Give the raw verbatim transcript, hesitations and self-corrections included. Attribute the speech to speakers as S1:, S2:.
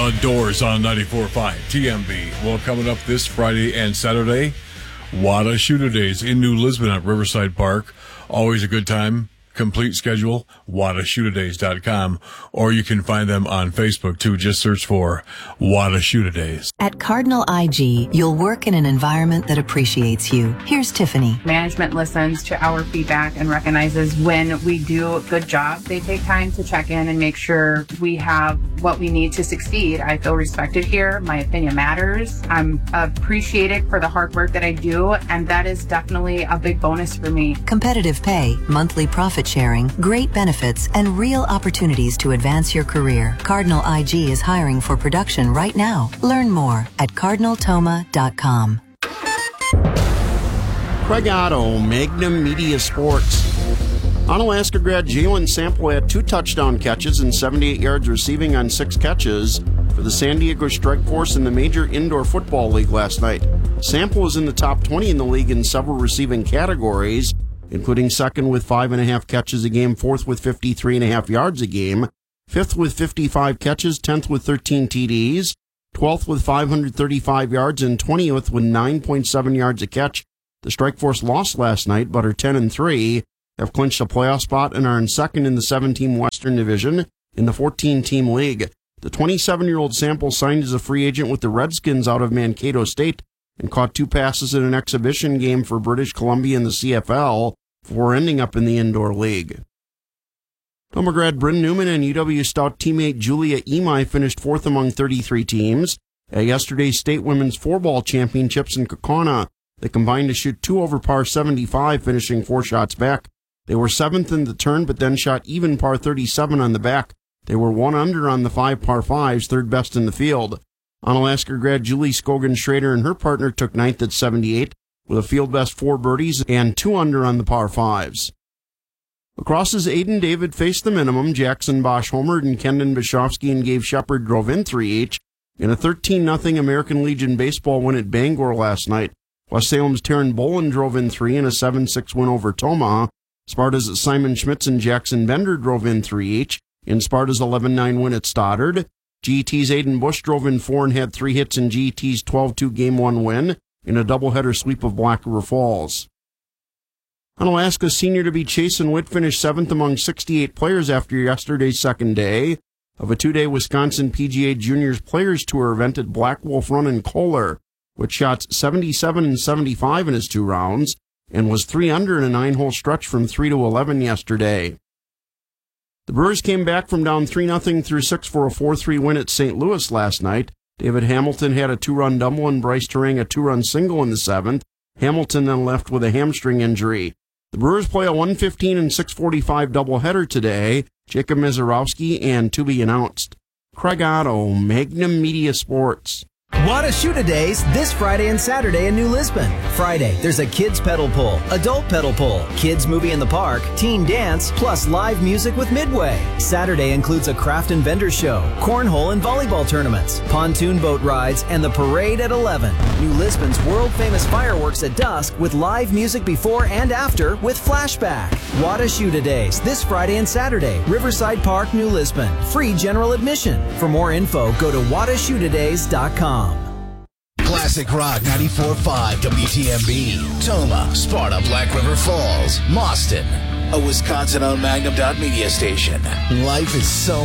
S1: The Doors on ninety-four point five T M B. Well, coming up this Friday and Saturday, Wada Shooter Days in New Lisbon at Riverside Park. Always a good time. Complete schedule, wada shooter days dot com, or you can find them on Facebook too. Just search for Wada Shooter Days.
S2: At Cardinal I G, you'll work in an environment that appreciates you. Here's Tiffany.
S3: Management listens to our feedback and recognizes when we do a good job. They take time to check in and make sure we have what we need to succeed. I feel respected here. My opinion matters. I'm appreciated for the hard work that I do, and that is definitely a big bonus for me.
S2: Competitive pay, monthly profit sharing, great benefits, and real opportunities to advance your career. Cardinal I G is hiring for production right now. Learn more at cardinal toma dot com.
S4: Craig Otto, Magnum Media Sports. Onalaska grad Jalen Sample had two touchdown catches and seventy-eight yards receiving on six catches for the San Diego Strike Force in the Major Indoor Football League last night. Sample was in the top twenty in the league in several receiving categories, including second with five and a half catches a game, fourth with fifty-three and a half yards a game, fifth with fifty-five catches, tenth with thirteen T Ds, twelfth with five hundred thirty-five yards, and twentieth with nine point seven yards a catch. The Strike Force lost last night, but are ten and three, have clinched a playoff spot, and are in second in the seven-team Western Division in the fourteen-team league. The twenty-seven-year-old Sample signed as a free agent with the Redskins out of Mankato State and caught two passes in an exhibition game for British Columbia in the C F L before ending up in the indoor league. Toma grad Bryn Newman and U W Stout teammate Julia Imai finished fourth among thirty-three teams at yesterday's State Women's Four-Ball Championships in Kaukauna. They combined to shoot two over par seventy-five, finishing four shots back. They were seventh in the turn, but then shot even par thirty-seven on the back. They were one under on the five par fives, third best in the field. Onalaska grad Julie Scogan Schrader and her partner took ninth at seventy-eight with a field best four birdies and two under on the par fives. Lacrosse's Aiden David faced the minimum. Jackson Bosch homered and Kendon Bishovsky and Gabe Shepard drove in three each in a thirteen nothing American Legion baseball win at Bangor last night. West Salem's Taryn Bolin drove in three in a seven six win over Toma. Sparta's Simon Schmitz and Jackson Bender drove in three each in Sparta's eleven nine win at Stoddard. G E T's Aiden Bush drove in four and had three hits in G E T's twelve two game one win in a doubleheader sweep of Black River Falls. Onalaska's senior-to-be Chasen Witt finished seventh among sixty-eight players after yesterday's second day of a two-day Wisconsin P G A Juniors Players Tour event at Black Wolf Run in Kohler, which shot seventy-seven and seventy-five in his two rounds and was three under in a nine-hole stretch from three to eleven yesterday. The Brewers came back from down three nothing through six for a four three win at Saint Louis last night. David Hamilton had a two-run double and Bryce Terang a two-run single in the seventh. Hamilton then left with a hamstring injury. The Brewers play a one fifteen and six forty-five doubleheader today. Jacob Mizarowski and to be announced. Craig Otto, Magnum Media Sports.
S5: Wada Shooter Days this Friday and Saturday in New Lisbon. Friday, there's a kids pedal pull, adult pedal pull, kids movie in the park, teen dance, plus live music with Midway. Saturday includes a craft and vendor show, cornhole and volleyball tournaments, pontoon boat rides, and the parade at eleven. New Lisbon's world-famous fireworks at dusk with live music before and after with Flashback. Wada Shooter Days this Friday and Saturday, Riverside Park, New Lisbon. Free general admission. For more info, go to wada shooter days dot com.
S6: Classic Rock ninety-four point five W T M B. Toma, Sparta, Black River Falls, Mauston. A Wisconsin-owned Magnum Dot Media station. Life is so